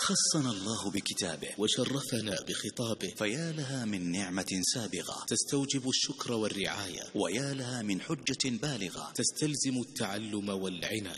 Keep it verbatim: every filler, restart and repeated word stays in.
خصنا الله بكتابه وشرفنا بخطابه، فيا لها من نعمة سابغة تستوجب الشكر والرعاية، ويا لها من حجة بالغة تستلزم التعلم والعناية.